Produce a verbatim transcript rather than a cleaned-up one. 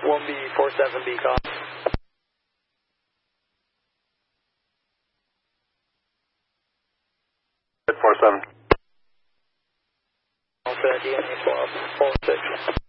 one B four seven B call. four seven. D N A twelve four six.